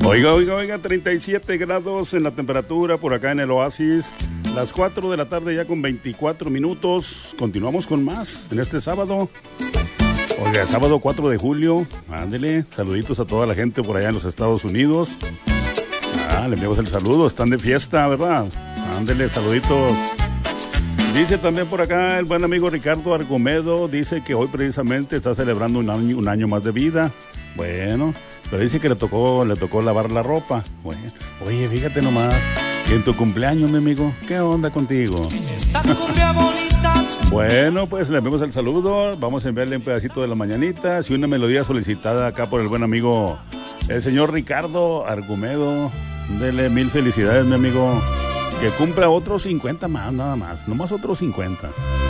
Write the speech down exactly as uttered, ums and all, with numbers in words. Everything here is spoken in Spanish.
Oiga, oiga, oiga, treinta y siete grados en la temperatura por acá en el Oasis. Las cuatro de la tarde ya con veinticuatro minutos. Continuamos con más en este sábado. Oiga, sábado cuatro de julio. Ándele, saluditos a toda la gente por allá en los Estados Unidos. Ah, le enviamos el saludo, están de fiesta, ¿verdad? Ándele, saluditos. Dice también por acá el buen amigo Ricardo Argumedo, dice que hoy precisamente está celebrando un año, un año más de vida. Bueno, pero dice que le tocó, le tocó lavar la ropa. Bueno, oye, fíjate nomás, y en tu cumpleaños, mi amigo, ¿qué onda contigo? Esta cumbia bonita. Bueno, pues le enviamos el saludo, vamos a enviarle un pedacito de la mañanita, y una melodía solicitada acá por el buen amigo, el señor Ricardo Argumedo. Dele mil felicidades, mi amigo. Que cumpla otros cincuenta más, nada más. Nomás otros cincuenta.